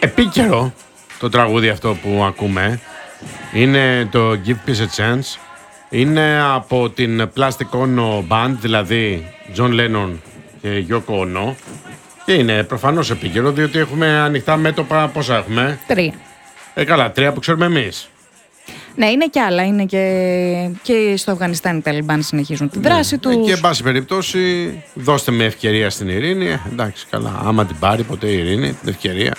επίκαιρο το τραγούδι αυτό που ακούμε. Είναι το Give Peace a Chance. Είναι από την Plastic Ono Band, δηλαδή John Lennon και Yoko Ono. Και είναι προφανώς επίκαιρο, διότι έχουμε ανοιχτά μέτωπα. Πόσα έχουμε? 3. Καλά, 3 που ξέρουμε εμείς. Ναι, είναι και άλλα. Είναι και στο Αφγανιστάν οι Ταλιμπάν συνεχίζουν τη δράση τους. Και εν πάση περιπτώσει, δώστε με ευκαιρία στην ειρήνη. Εντάξει, καλά. Άμα την πάρει ποτέ η ειρήνη, την ευκαιρία.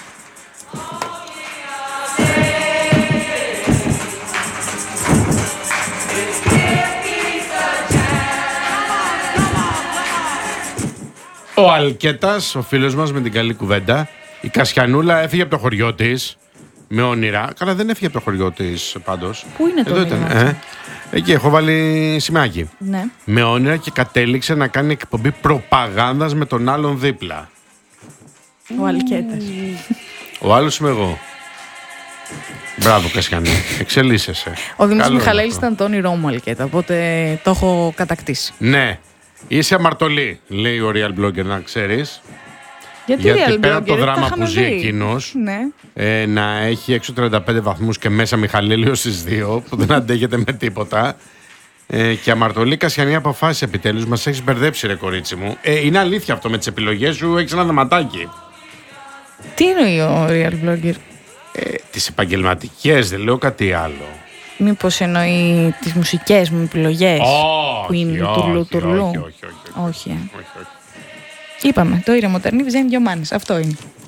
Ο Αλκέτας, ο φίλος μας με την καλή κουβέντα, η Κασιανούλα έφυγε από το χωριό της με όνειρα. Καλά, δεν έφυγε από το χωριό της πάντως. Πού είναι το Εδώ όνειρο? ήταν. Εκεί έχω βάλει σημάκι. Ναι. Με όνειρα και κατέληξε να κάνει εκπομπή προπαγάνδας με τον άλλον δίπλα. Ο Αλκέτας. Ο άλλος είμαι εγώ. Μπράβο, Κασιανή. Εξελίσσεσαι. Ο Δήμος Καλό Μιχαλέλης είναι αυτό. ήταν το όνειρό μου, Αλκέτα, οπότε το έχω κατακτήσει. Ναι. Είσαι αμαρτωλή, λέει ο Real Blogger, να ξέρεις. Γιατί real πέρα blogger, από το τα δράμα είχαμε που ζει δει. εκείνος, Ναι. να έχει έξω 35 βαθμούς και μέσα Μιχαλέλιο στις 2, που δεν αντέχεται με τίποτα. Και αμαρτωλή Κασιανή αποφάσισε επιτέλους. Μας έχεις μπερδέψει, ρε κορίτσι μου. Είναι αλήθεια αυτό με τις επιλογές σου, έχεις ένα δαματάκι. Τι εννοεί ο real blogger? Τις επαγγελματικές, δεν λέω κάτι άλλο. Μήπως εννοεί τις μουσικές μου επιλογές? Όχι, που είναι όχι, τουρλού. όχι. Όχι. Είπαμε, το ήρεμο τερνίβι δεν είναι δυο μάνες. Αυτό είναι.